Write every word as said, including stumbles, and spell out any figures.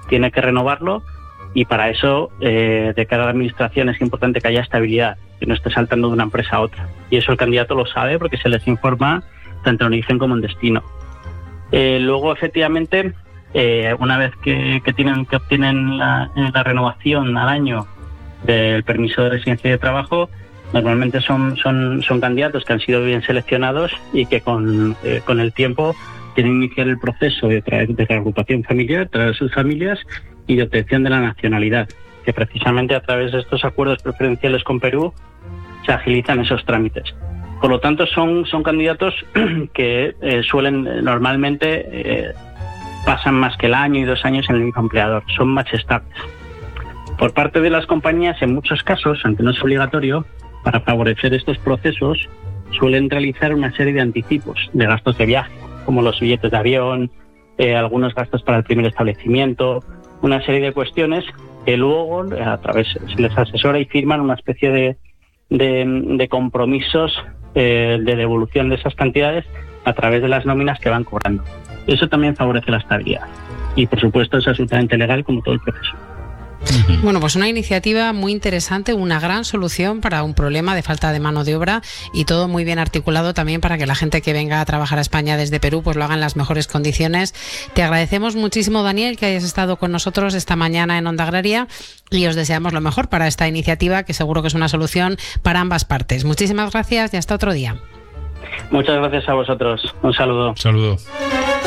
tiene que renovarlo, y para eso, eh, de cara a la administración, es importante que haya estabilidad, que no esté saltando de una empresa a otra. Y eso el candidato lo sabe porque se les informa tanto en origen como en destino. Eh, luego, efectivamente, eh, una vez que, que, tienen, que obtienen la, la renovación al año del permiso de residencia y de trabajo, normalmente son, son, son candidatos que han sido bien seleccionados y que con, eh, con el tiempo quieren iniciar el proceso de, tra- de reagrupación familiar, traer a sus familias y de obtención de la nacionalidad, que precisamente a través de estos acuerdos preferenciales con Perú se agilizan esos trámites. Por lo tanto, son, son candidatos que eh, suelen eh, normalmente eh, pasan más que el año y dos años en el mismo empleador, son más estables. Por parte de las compañías, en muchos casos, aunque no es obligatorio, para favorecer estos procesos, suelen realizar una serie de anticipos de gastos de viaje, como los billetes de avión, eh, algunos gastos para el primer establecimiento, una serie de cuestiones que luego a través se les asesora y firman una especie de, de, de compromisos eh, de devolución de esas cantidades a través de las nóminas que van cobrando. Eso también favorece la estabilidad y, por supuesto, es absolutamente legal como todo el proceso. Bueno, pues una iniciativa muy interesante, una gran solución para un problema de falta de mano de obra y todo muy bien articulado también para que la gente que venga a trabajar a España desde Perú pues lo haga en las mejores condiciones. Te agradecemos muchísimo, Daniel, que hayas estado con nosotros esta mañana en Onda Agraria y os deseamos lo mejor para esta iniciativa, que seguro que es una solución para ambas partes. Muchísimas gracias y hasta otro día. Muchas gracias a vosotros. Un saludo. Un saludo.